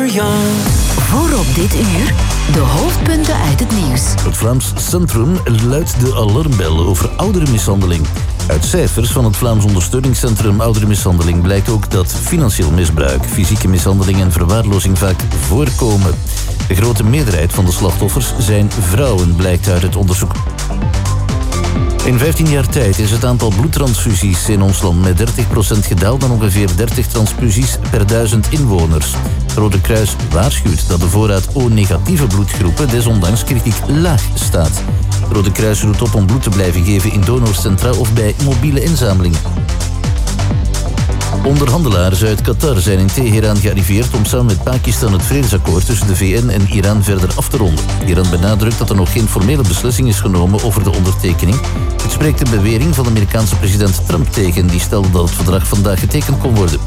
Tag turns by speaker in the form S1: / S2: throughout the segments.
S1: young.
S2: Voor op dit uur de hoofdpunten uit het nieuws.
S3: Het Vlaams Centrum luidt de alarmbel over ouderenmishandeling. Uit cijfers van het Vlaams Ondersteuningscentrum Ouderenmishandeling blijkt ook dat financieel misbruik, fysieke mishandeling en verwaarlozing vaak voorkomen. De grote meerderheid van de slachtoffers zijn vrouwen, blijkt uit het onderzoek. In 15 jaar tijd is het aantal bloedtransfusies in ons land met 30% gedaald naar ongeveer 30 transfusies per 1000 inwoners. Het Rode Kruis waarschuwt dat de voorraad O-negatieve bloedgroepen desondanks kritiek laag staat. Het Rode Kruis roept op om bloed te blijven geven in donorcentra of bij mobiele inzamelingen. Onderhandelaars uit Qatar zijn in Teheran gearriveerd om samen met Pakistan het vredesakkoord tussen de VN en Iran verder af te ronden. Iran benadrukt dat er nog geen formele beslissing is genomen over de ondertekening. Het spreekt de bewering van de Amerikaanse president Trump tegen, die stelde dat het verdrag vandaag getekend kon worden.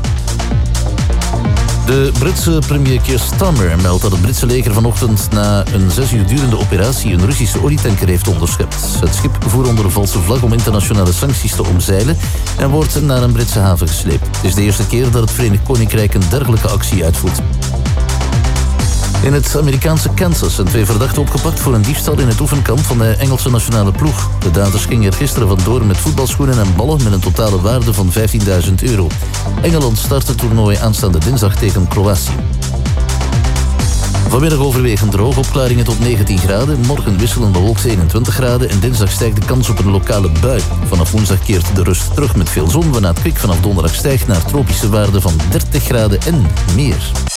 S3: De Britse premier Keir Starmer meldt dat het Britse leger vanochtend na een 6 uur durende operatie een Russische olietanker heeft onderschept. Het schip voer onder een valse vlag om internationale sancties te omzeilen en wordt naar een Britse haven gesleept. Het is de eerste keer dat het Verenigd Koninkrijk een dergelijke actie uitvoert. In het Amerikaanse Kansas zijn 2 verdachten opgepakt voor een diefstal in het oefenkamp van de Engelse nationale ploeg. De daders gingen er gisteren vandoor met voetbalschoenen en ballen met een totale waarde van €15.000. Engeland start het toernooi aanstaande dinsdag tegen Kroatië. Vanmiddag overwegend droog, opklaringen tot 19 graden. Morgen wisselend bewolkt 21 graden en dinsdag stijgt de kans op een lokale bui. Vanaf woensdag keert de rust terug met veel zon, waarna het kwik vanaf donderdag stijgt naar tropische waarden van 30 graden en meer.